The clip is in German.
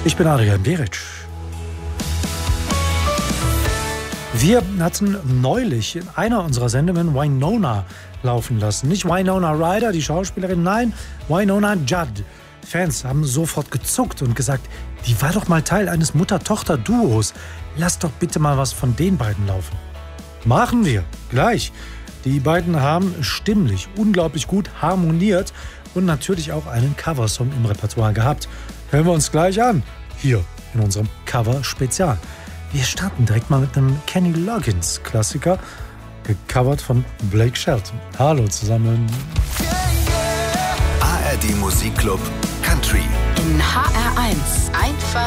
Ich bin Adrian Beric. Wir hatten neulich in einer unserer Sendungen Wynonna laufen lassen. Nicht Winona Ryder, die Schauspielerin, nein, Wynonna Judd. Fans haben sofort gezuckt und gesagt, die war doch mal Teil eines Mutter-Tochter-Duos. Lass doch bitte mal was von den beiden laufen. Machen wir, gleich. Die beiden haben stimmlich unglaublich gut harmoniert und natürlich auch einen Coversong im Repertoire gehabt. Hören wir uns gleich an, hier in unserem Cover-Spezial. Wir starten direkt mal mit einem Kenny Loggins-Klassiker, gecovert von Blake Shelton. Hallo zusammen. ARD Musikclub Country. In HR1 einfach